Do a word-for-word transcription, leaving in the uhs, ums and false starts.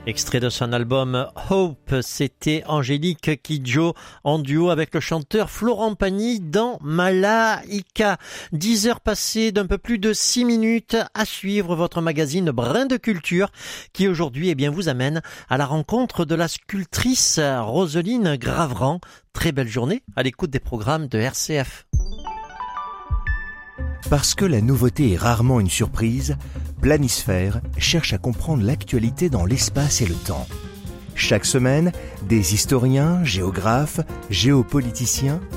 Extrait de son album Hope, c'était Angélique Kidjo en duo avec le chanteur Florent Pagny dans Malaika. dix heures passées d'un peu plus de six minutes à suivre votre magazine Brin de Culture qui aujourd'hui eh bien, vous amène à la rencontre de la sculptrice Roseline Gravran. Très belle journée à l'écoute des programmes de R C F. Parce que la nouveauté est rarement une surprise, Planisphère cherche à comprendre l'actualité dans l'espace et le temps. Chaque semaine, des historiens, géographes, géopoliticiens